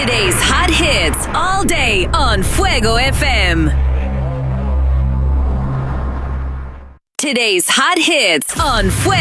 Today's hot hits all day on Fuego FM. Today's hot hits on Fuego.